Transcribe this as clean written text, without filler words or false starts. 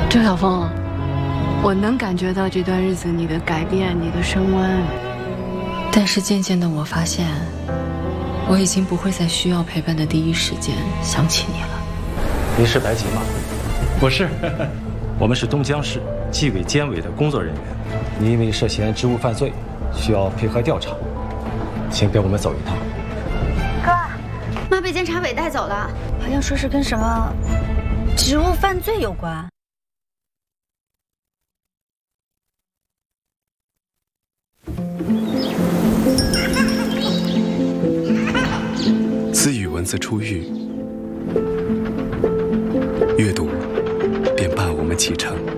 周晓峰，我能感觉到这段日子你的改变，你的升温。但是渐渐的，我发现，我已经不会在需要陪伴的第一时间想起你了。 你是白吉吗？不是，我们是东江市纪委监委的工作人员。你因为涉嫌职务犯罪，需要配合调查，请跟我们走一趟。 哥，妈被监察委带走了，好像说是跟什么职务犯罪有关。 自与文字初遇，阅读便伴我们启程。